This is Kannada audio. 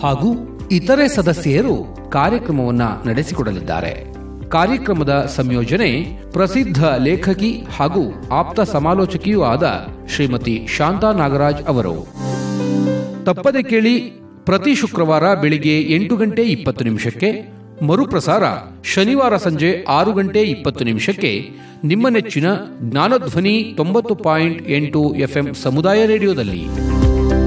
ಹಾಗೂ ಇತರೆ ಸದಸ್ಯರು ಕಾರ್ಯಕ್ರಮವನ್ನು ನಡೆಸಿಕೊಡಲಿದ್ದಾರೆ. ಕಾರ್ಯಕ್ರಮದ ಸಂಯೋಜನೆ ಪ್ರಸಿದ್ಧ ಲೇಖಕಿ ಹಾಗೂ ಆಪ್ತ ಸಮಾಲೋಚಕಿಯೂ ಆದ ಶ್ರೀಮತಿ ಶಾಂತಾ ನಾಗರಾಜ್ ಅವರು. ತಪ್ಪದೆ ಕೇಳಿ, ಪ್ರತಿ ಶುಕ್ರವಾರ ಬೆಳಿಗ್ಗೆ 8:20 ಮರುಪ್ರಸಾರ ಶನಿವಾರ ಸಂಜೆ 6:20 ನಿಮ್ಮ ನೆಚ್ಚಿನ ಜ್ಞಾನಧ್ವನಿ 90.8 FM ಸಮುದಾಯ ರೇಡಿಯೋದಲ್ಲಿ.